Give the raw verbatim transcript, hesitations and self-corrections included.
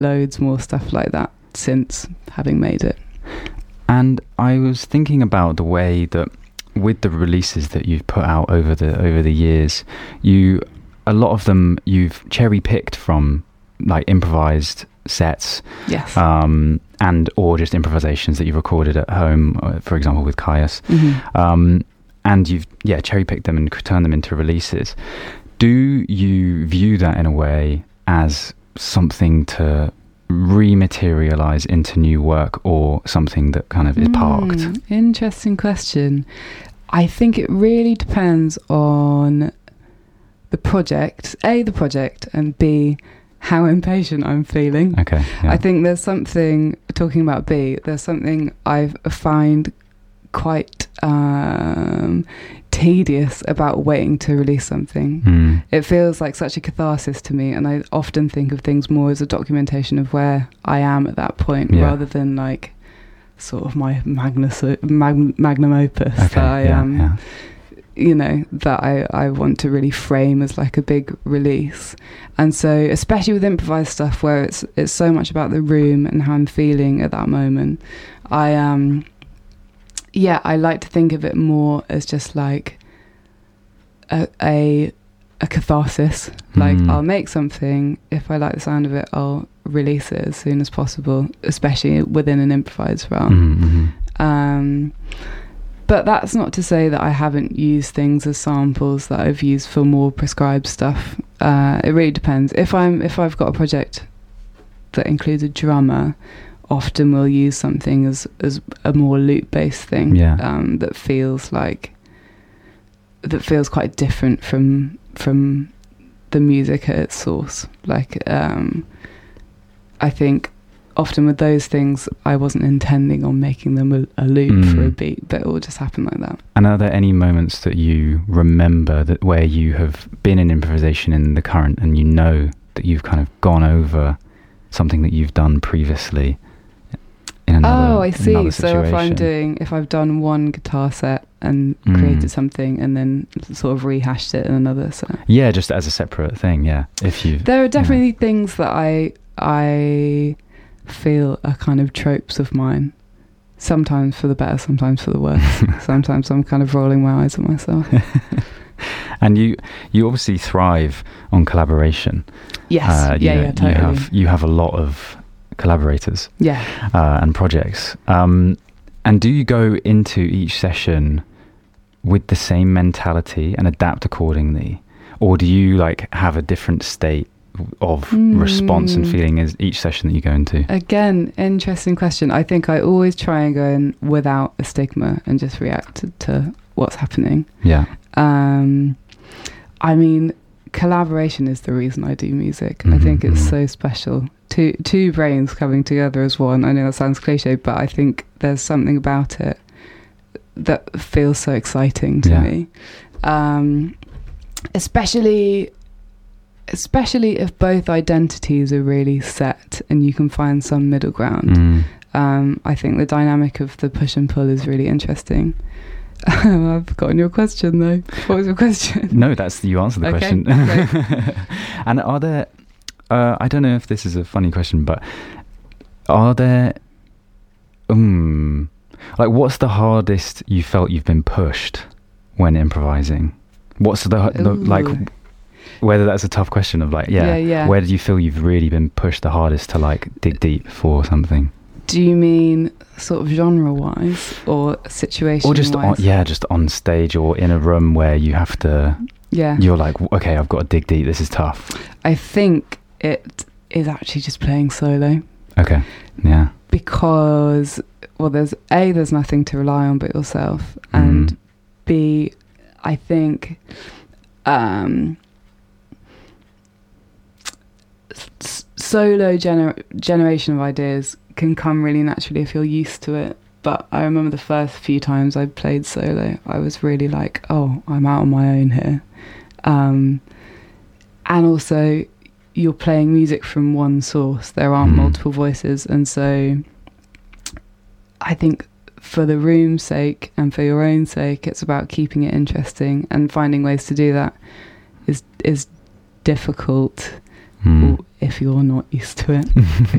loads more stuff like that since having made it. And I was thinking about the way that with the releases that you've put out over the over the years, you a lot of them you've cherry picked from like improvised sets, yes, um, and or just improvisations that you've recorded at home, for example, with Caius, mm-hmm. um, and you've yeah cherry picked them and turned them into releases. Do you view that in a way as something to rematerialize into new work, or something that kind of is parked? Mm, interesting question. I think it really depends on the project, A, the project, and B, how impatient I'm feeling. Okay. Yeah. I think there's something, talking about B, there's something I find quite um, tedious about waiting to release something. Mm. It feels like such a catharsis to me, and I often think of things more as a documentation of where I am at that point, yeah. rather than like sort of my magnus, mag, magnum opus okay. that I yeah, um, yeah. you know, that I, I want to really frame as like a big release. And so, especially with improvised stuff where it's it's so much about the room and how I'm feeling at that moment, I um yeah, I like to think of it more as just like a a, a catharsis. Like Mm. I'll make something, if I like the sound of it, I'll release it as soon as possible, especially within an improvised realm. Mm-hmm. Um, but that's not to say that I haven't used things as samples that I've used for more prescribed stuff. Uh, it really depends. If I'm if I've got a project that includes a drummer, often we'll use something as as a more loop based thing, Yeah. um, that feels like that feels quite different from from the music at its source. Like um, I think often with those things, I wasn't intending on making them a, a loop Mm. for a beat, but it will just happen like that. And are there any moments that you remember that where you have been in improvisation in the current, and you know that you've kind of gone over something that you've done previously in another, Oh, I see. another So if I'm situation? doing, if I've done one guitar set and Mm. created something and then sort of rehashed it in another set. Yeah, just as a separate thing. Yeah, if you. There are definitely things that I I feel are kind of tropes of mine. Sometimes for the better, sometimes for the worse. Sometimes I'm kind of rolling my eyes at myself. And you, you obviously thrive on collaboration. Yes, Uh, you yeah, know, yeah, totally. You have you have a lot of collaborators. Yeah. Uh, and projects. Um, and do you go into each session with the same mentality and adapt accordingly, or do you like have a different state of Mm. response and feeling as each session that you go into? Again, interesting question. I think I always try and go in without a stigma and just react to, to what's happening. Yeah. Um, I mean, collaboration is the reason I do music. Mm-hmm, I think it's mm-hmm. so special. Two two brains coming together as one. I know that sounds cliche, but I think there's something about it that feels so exciting to Yeah. me. Um, especially especially if both identities are really set and you can find some middle ground. Mm. Um, I think the dynamic of the push and pull is really interesting. I've forgotten your question though. What was your question? No, that's you answered the Okay, question. great. And are there? Uh, I don't know if this is a funny question, but are there? Um, like, what's the hardest you felt you've been pushed when improvising? What's the, the like? Ooh. Whether that's a tough question of like, yeah, Yeah, yeah. where did you feel you've really been pushed the hardest to like dig deep for something? Do you mean sort of genre-wise or situation-wise? Or just on, yeah, just on stage or in a room where you have to, Yeah. you're like, okay, I've got to dig deep. This is tough. I think it is actually just playing solo. Okay. Yeah. Because, well, there's A, there's nothing to rely on but yourself. And Mm. B, I think um, s- solo gener- generation of ideas can come really naturally if you're used to it. But I remember the first few times I played solo, I was really like, oh, I'm out on my own here. Um, and also, you're playing music from one source. There aren't Mm. multiple voices. And so I think for the room's sake and for your own sake, it's about keeping it interesting, and finding ways to do that is is difficult Mm. if you're not used to it.